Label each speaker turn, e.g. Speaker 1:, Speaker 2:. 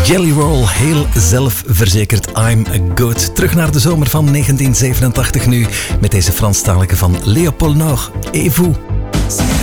Speaker 1: Jelly Roll, heel zelfverzekerd, I'm good. Terug naar de zomer van 1987 nu, met deze Franstalige van Léopold Nord, Et vous?